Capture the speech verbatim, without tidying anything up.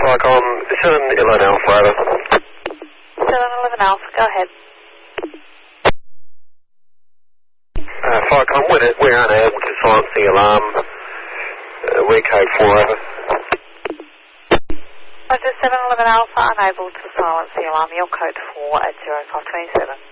Fuck on seven eleven Alpha, over. seven eleven Alpha, go ahead. Uh, Fuck on, we're, we're unable to silence the alarm. Uh, we're code four, over. Roger, seven eleven Alpha, unable to silence the alarm. Your code four at zero five two seven.